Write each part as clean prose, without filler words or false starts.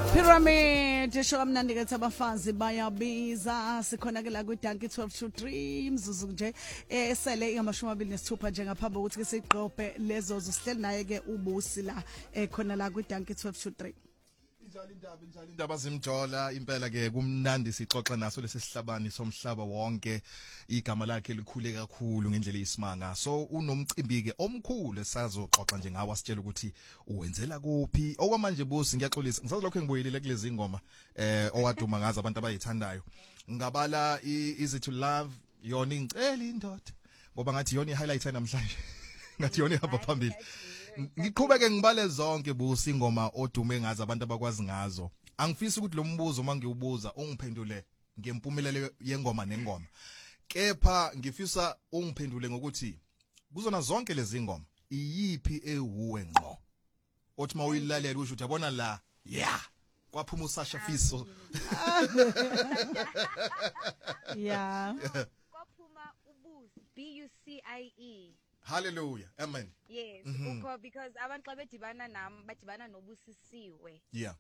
Pyramid show amnandi ke abafazi bayabiza sikhona ke la ku Dankie 12 to 3 mzuzu nje esele ingamashumi 26 nje ngaphambi ukuthi ke siqophe lezo zosihleli naye ke ubusi la khona la ku Dankie 12 to 3 Injalo indaba zimjola impela ke kumnandi sixoxa naso lesisihlabani somhlaba wonke igama lakhe likhule kakhulu ngendlela isimanga so unomcimbi ke omkhulu esazoxoxa nje ngawo asitshela ukuthi uwenzela kuphi okwamanje busi ngiyaxolisa ngisazi lokho engibuyelile kulezi ngoma owaduma ngazo abantu abayithandayo ngabala easy to love yona ingcela indoda ngoba ngathi yona i-highlight namhlanje ngathi yona ihamba phambili ngiqhubeke ngibale zonke busi ingoma odume ngazo abantu abakwazi ngazo angifisi ukuthi lo mbuzo mangiwubuza ungiphendule ngempumelelo yengoma nengoma kepha ngifisa ungiphendule ngokuthi kuzona zonke lezi ngoma iyiphi ewuwe ngqo othi mawuyilalela usho uyabona la yeah kwaphuma uSasha Fiso yeah kwaphuma ubusi BUCIE. Hallelujah. Amen. Yes, because abantu xa bedibana nami badibana nobusisiwe. Yeah.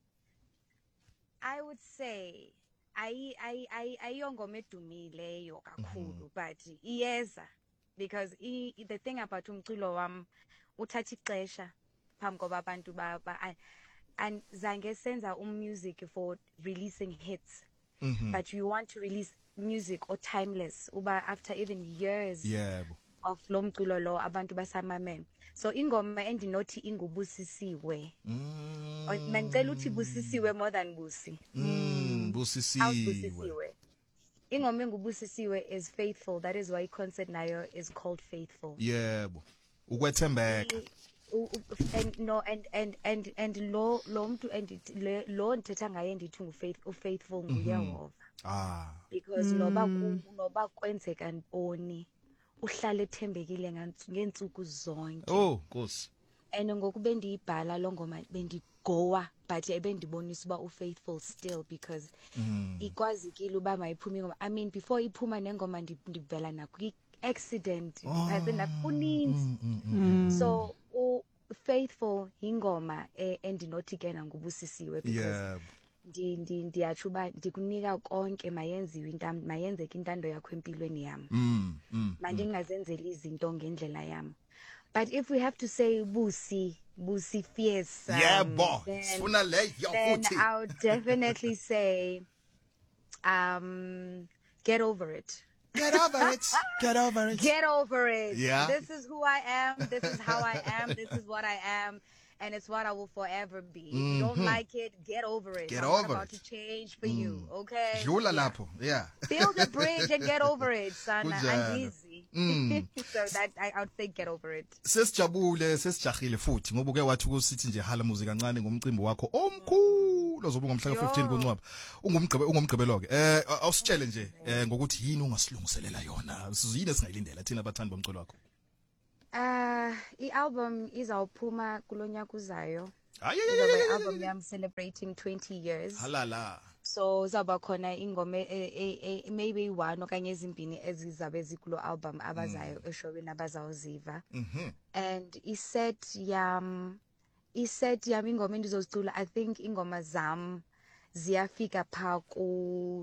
I would say ayiyongoma edumileyo kakhulu but iyeza because the thing about umculo wami uthatha ixesha phambi koba abantu and zange senza music for releasing hits. But you want to release music or timeless uba after even years. Yeah. Of lo mculo lo abantu basamamela so ingoma endinothi ingubusisiwe mandicela uthi busisiwe more than busi busisiwe ingoma engubusisiwe is faithful that is why concert nayo is called faithful yebo ukwethembeka and no and lo mntu lo ndithetha ngaye ndithi ufaithful nguyehova because noba kwenzeka ntoni uhlale ethembekile ngentsuku zonke Nkosi and ngokube ndiyibhala lo ngoma bendigowa but ebendibonisa uba ufaithful still because ikwazikile uba mayiphume ingoma I mean before iphuma nengoma ndivela nakwi accident phase nakuninzi so faithful ingoma endinothi ke ngubusisiwe because ndiyatsho uba ndikunika konke mayenzeke intando yakho empilweni yami mandingazenzeli izinto ngendlela yami but if we have to say busi fierce yebo sifuna leyo futhi I would definitely say get over it. Get over it. Get over it. Get over it. Yeah. This is who I am. This is how I am. This is what I am. And it's what I will forever be. If you don't like it, get over it. Get I'm over not about to change for you, okay? Dlula lapho, yeah. Build a bridge and get over it, son. I'm easy. So that I would say get over it. Sesijabule, sesijahile futhi ngoba uke wathi kusithi nje hala music kancane ngomcimbi wakho omkhulu ozoba ngomhla ka15 kuNcwaba. Ungumgqibelo ke. Awusitshele nje ngokuthi yini ungasilungiselela yona. Sizini esingayilindela thina abathandi bomculo wakho. I-album izawuphuma kulonyaka uzayo. I-album yam celebrating 20 years. Halala. So uzaba khona ingoma maybe one okanye ezimbini ezizabe zikulo album abazayo eshowini abazawuziva. And iset yam ingoma endizozicula I think ingoma zam ziyafika pha ku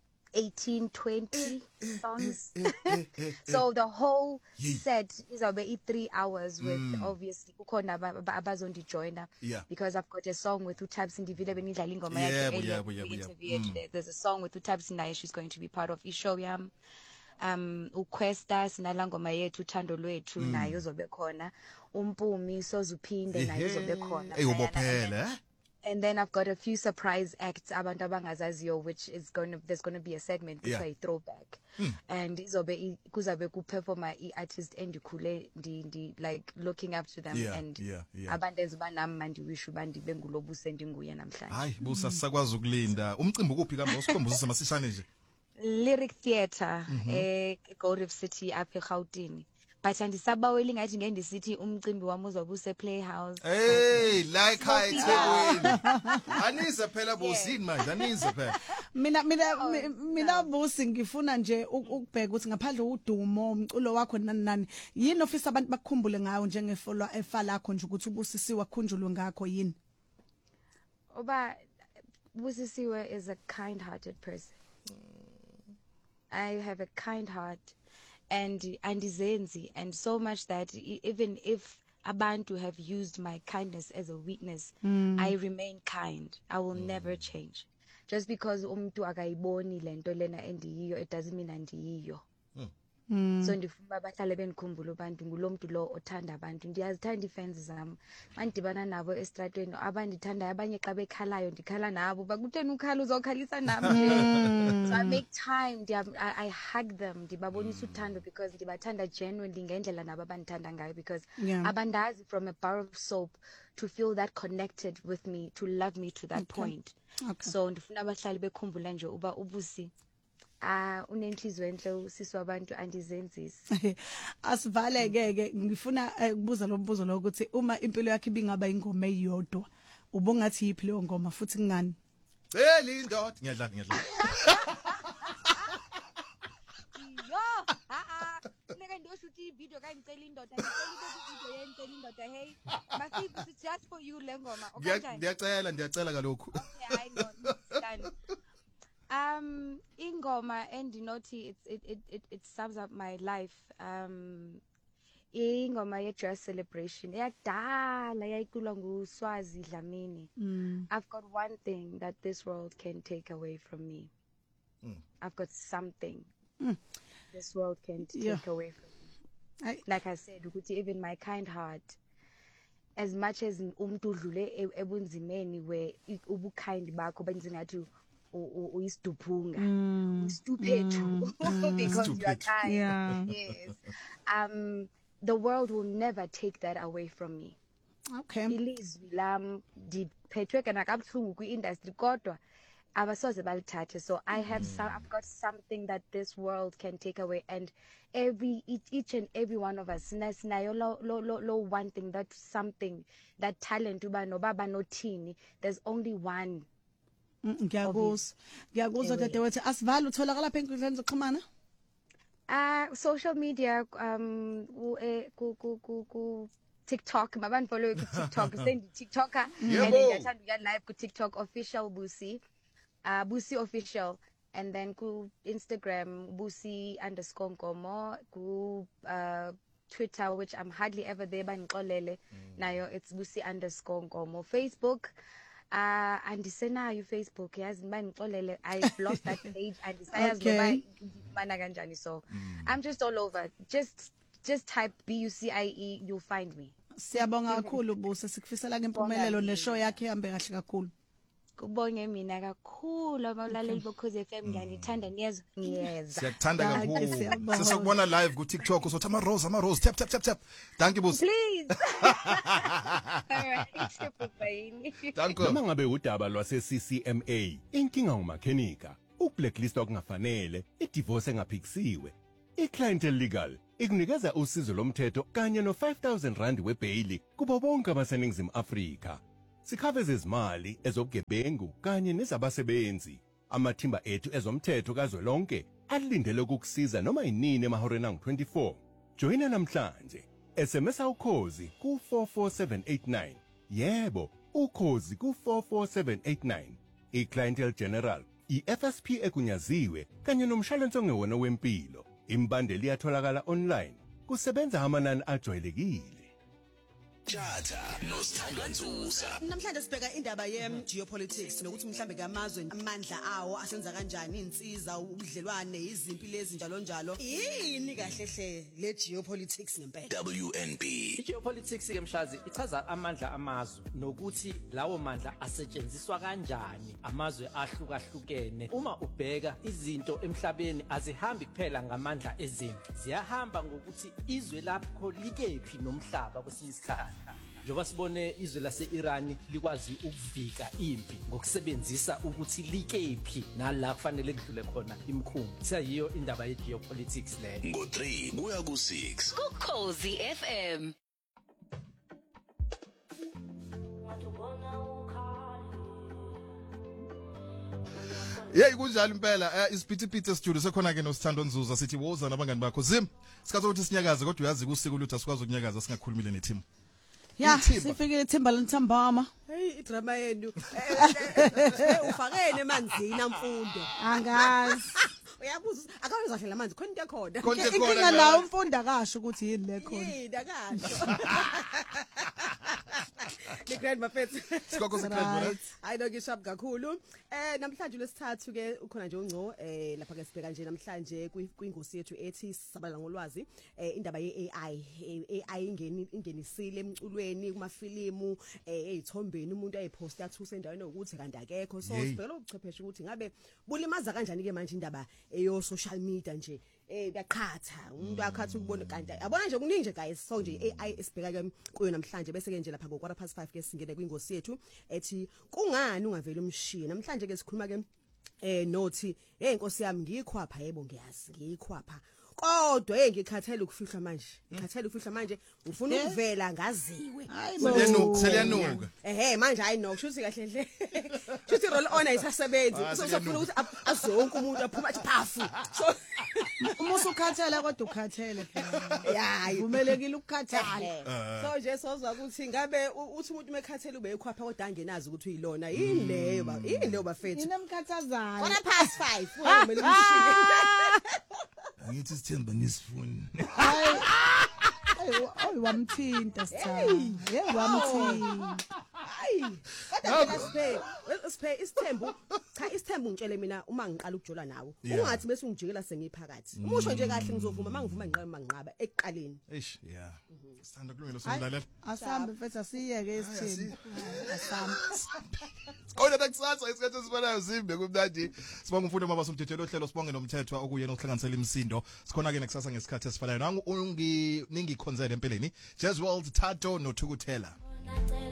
18-20 songs. So the whole set is about 3 hours with obviously ukhona abazondi joiner because I've got a song with uTabs Ndivile benidlala ingoma yakhe. There's a song with uTabs naye she's going to be part of ishow yam. Uquesta sinala ngoma yethu uthando lwethu naye uzobe khona. Umpumi sozuphinde naye uzobe khona. Ubophele And then I've got a few surprise acts abantu abangazaziyo which is there's going to be a segment which I throw back and kuzabe kuperforma artist endikhule ndi like looking up to them and abantu ezibanami mandiwish uba ndibe ngulobuse ndinguye namhlanje. Hayi busa sisakwazi ukulinda umcimbi kuphi kambe usikhombisa masishane nje. Lyric Theatre Gold Reef City apha eGauteng. But andisabaweli ngathi ngendisithi umcimbi wami uzobe use Playhouse. Hey, like high eThekwini. Anize phela bosini manje, anize phela. Mina busi ngifuna nje ukubheka ukuthi ngaphandle udumo umculo wakho nani yini ofisa abantu bakukhumbule ngayo njengefolwa efa lakho nje ukuthi ubusisiwe khunjulwe ngakho yini? Oba Busisiwe is a kind-hearted person. I have a kind heart and izenzi, and so much that even if abantu have used my kindness as a weakness, I remain kind. I will never change. Just because umuntu akayiboni lento lena endiyiyo, it doesn't mean andiyiyo. So ndifuna abahlale benikhumbula abantu ngulomuntu lo othanda abantu. Ndiyazithanda ifans zami. Mandibana nabo estratweni abandithandayo, abanye xa bekhalayo ndikhala nabo. Bakutheni ukhala uzokhalisa nami. So I make time. I hug them. Ndibabonisa uthando because ndibathanda genuinely ngendlela nabo abandithanda ngayo, because abandazi from a bar of soap to feel that connected with me, to love me to that point. So ndifuna abahlale bekhumbula nje uba ubusi unenhliziyo enhle usisi wabantu andizenzisi. Asivale ke ngifuna ukubuza lo mbuzo lo ukuthi uma impilo yakhe ibingaba ingoma eyodwa ubongathi yipi leyo ngoma futhi ngani? Lindoda ngiyadlala Yo neka ndiyoshuta ivideo kangicela indoda ngicela ivideo yenicela indoda. Hey masifu, it's just for you le ngoma. Ndiyacela kalokhu. Okay, I know. Done. Ingoma endinothi it sums up my life. Ingoma ye Dress Celebration yakudala yayiculwa nguSwazi Dlamini. I've got one thing that this world can take away from me. I've got something this world can take away from me. Like I said, ukuthi even my kind heart, as much as umuntu udlule ebunzimeni where ubukind bakho benze ngathi uyistuphunga, ustuphethu, because you are kind. Yes. The world will never take that away from me. Okay. Ilizwi lam ndiphethwe kana kabuhlungu kwi-industry kodwa abasoze balithathe. So I've got something that this world can take away, and each and every one of us sinayo lo one thing, that something, that talent uba nobaba nothini, there's only one. Ngiyakuzwa dadewethu. Asivale utholakala lapha enkundleni zokuxhumana? Social media, ku TikTok, maban follow ku TikTok, send TikToker, and then ngiyathanda ukuya live ku TikTok official Busi, Busi official, and then ku Instagram Busi_Nkomo, ku Twitter, which I'm hardly ever there, banixolele nayo, it's Busi_Nkomo. Facebook, andisenayo Facebook, yazi banixolele, I've lost that page and isayazi noba mana kanjani. So I'm just all over. Just type BUCIE, you'll find me. Siyabonga kakhulu Busi, sikufisela ngempumelelo neshow yakhe ihambe kahle kakhulu. Kubonge mina kakhulu abalaleli bokhoze FM, ngiyanithanda niyeza. Siyakuthanda kakhulu. Sesokubona live ku TikTok usothi ama rose tap. Thank you Busi. Please. All right. Danke. Noma ngabe udaba lwase CCMA, inkinga umakhenika, ukublacklist okungafanele, idivorce engaphikisiwe. iClientele Legal ikunikeza usizo lomthetho kanye no 5,000 rand webail kubo bonke abaseningizimu Afrika. Sikhave izimali ezobugebengu kanye nezabasebenzi. Amathimba ethu ezomthetho kazwelonke alindele ukukusiza noma yinini emahoreni angu-24. Joina namhlanje. SMS ukhozi ku 44789. Yebo, ukhozi ku 44789. iClientele General, iFSP ekunyaziwe kanye nomshwalense ongewona wempilo. Imbandeli iyatholakala online. Kusebenza amanani ajwayelekile. Chatha noSithandwa Nzusa. Namhlanje sibheka indaba ye-geopolitics nokuthi mhlambe ngamazwe amandla awo asenza kanjani insiza ubudlelwane izimpi lezi njalo. Yini kahle hle le geopolitics ngempela? WNB. Geopolitics ke Mshazi ichaza amandla amazwe nokuthi lawo mandla asetshenziswa kanjani amazwe ahlukahlukene. Uma ubheka izinto emhlabeni azihambi kuphela ngamandla ezempi, ziyahamba ngokuthi izwe lapho likephi nomhlaba kwesinye isikhathi. Njengoba sibone izwe lase-Iran likwazi ukuvika impi ngokusebenzisa ukuthi likephi nala kufanele kudlule khona imkhumbi. Siyayiyo indaba ye-geopolitics leyo. Ngo3 kuya ku6 kuKhozi FM. Kunjalo impela isiphithiphithi studio sekhona ke noSithandwa Nzusa sithi woza nabangani bakho Zim. Sikhathi ukuthi sinyakaze kodwa uyazi kusiko lutho asikwazi ukunyakaza singakhulumile neteam. Ya, Ithimba. sifikile Timberland Ntambama. Hey idrama yenu. Ufakene emanzini amfundo. Angazi. Uyabuza akawuzahlela amanzi khona into ekhona. Konke Inkinga khona nawo umfundi akasho ukuthi yini le khona. Yini akasho. The grand mafethu. Sikoko sikhona. Hayi no ngishap kakhulu. Namhlanje lesithathu ke ukhona nje ungco lapha ke sibheka nje namhlanje kwingosi yethu ethi sabala ngolwazi indaba ye-AI ingenisile emculweni kumafilimu ezithombeni umuntu ayipost yathuse endaweni ukuthi kanti akekho so sibheka lobuchwepheshe ukuthi ngabe bulimaza kanjani ke manje indaba eyo social media nje kuyaqhatha umuntu akhatha ukubona kanti yabona nje kuningi nje guys so nje AI esibheka ke kuyo namhlanje bese ke nje lapha ngo5:15 ke singene kwingosi yethu ethi kungani ungavela umshini namhlanje ke sikhuluma ke nothi inkosi yami ngiyikhwapha yebo ngiyazi ngiyikhwapha kodwa ngikhathela ukufihla manje ngikhathela ukufihla manje ufuna ukuvela ngaziwe seliyanuka manje hayi no kushuthi kahle hle kushuthi roll on ayisasebenzi usofuna ukuthi azonke umuntu aphuma athi phafu so Uma usukhathela kodwa ukhathele phela. hayi Umelekile ukukhathala. so nje sozwa ukuthi ngabe uthi umuntu mekhathela ube ekhwapha kodwa angenazi ukuthi uyilona yini leyo bafethu Inemkhathazayo. kona past 5 wena kumele umshini ngithi sithemba nisifuni Hey wamthinta sithanda. Hey wamthinta. hayi kodwa siphe isithembu cha isithembu ngitshele mina uma ngiqala ukujola nawe ungathi bese ungijikela sengiphakathi umusho nje kahle ngizovuma mangivuma ngiqala manginqaba ekuqaleni eish yeah sithanda kulungile somlalela Asambe mfethu asiyeke esithini. Asambe. Oyena takusasa isikhathi esibanayo zimbe kumnandi sibonga umfundo mama somthethelo ohlelo sibonge nomthethwa okuyena okuhlanganisela imisindo sikhona ke nekusasa ngesikhathi esifanayo nangu ningikhonzele empeleni Jazz World Tato no Thukuthela